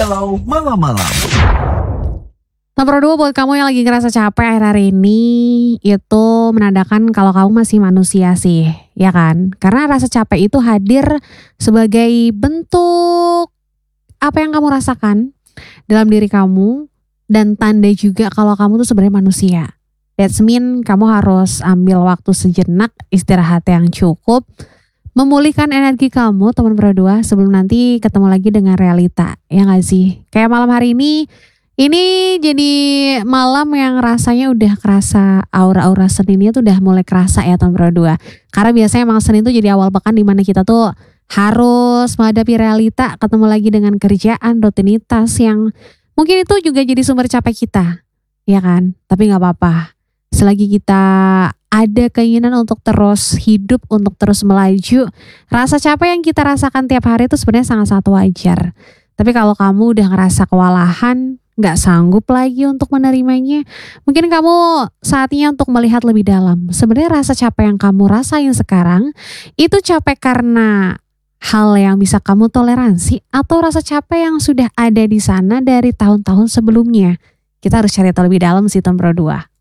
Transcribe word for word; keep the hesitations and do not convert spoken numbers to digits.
Galau Malam-Malam. Nomor dua buat kamu yang lagi ngerasa capek akhir-akhir ini, itu menandakan kalau kamu masih manusia sih, ya kan? Karena rasa capek itu hadir sebagai bentuk apa yang kamu rasakan dalam diri kamu, dan tanda juga kalau kamu tuh sebenarnya manusia. That's mean kamu harus ambil waktu sejenak, istirahat yang cukup, memulihkan energi kamu teman berdua sebelum nanti ketemu lagi dengan realita, ya gak sih? Kayak malam hari ini, ini jadi malam yang rasanya udah kerasa, aura-aura Seninnya tuh udah mulai kerasa ya teman berdua. Karena biasanya emang Senin tuh jadi awal pekan dimana kita tuh harus menghadapi realita, ketemu lagi dengan kerjaan, rutinitas yang mungkin itu juga jadi sumber capek kita, ya kan? Tapi gak apa-apa. Selagi kita ada keinginan untuk terus hidup, untuk terus melaju, rasa capek yang kita rasakan tiap hari itu sebenarnya sangat-sangat wajar. Tapi kalau kamu udah ngerasa kewalahan, gak sanggup lagi untuk menerimanya, mungkin kamu saatnya untuk melihat lebih dalam. Sebenarnya rasa capek yang kamu rasain sekarang, itu capek karena hal yang bisa kamu toleransi atau rasa capek yang sudah ada di sana dari tahun-tahun sebelumnya. Kita harus cari tahu lebih dalam sih teman berdua.